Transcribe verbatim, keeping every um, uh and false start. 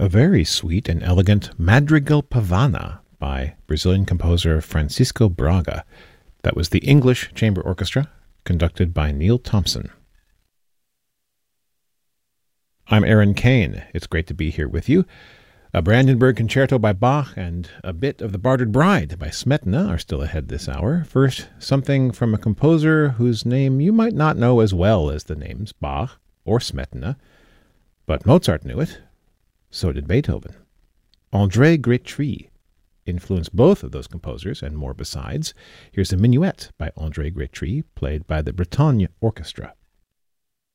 A very sweet and elegant Madrigal Pavana by Brazilian composer Francisco Braga. That was the English Chamber Orchestra, conducted by Neil Thompson. I'm Aaron Kane. It's great to be here with you. A Brandenburg Concerto by Bach and a bit of The Bartered Bride by Smetana are still ahead this hour. First, something from a composer whose name you might not know as well as the names Bach or Smetana, but Mozart knew it. So did Beethoven. André Grétry influenced both of those composers and more besides. Here's a minuet by André Grétry, played by the Bretagne Orchestra.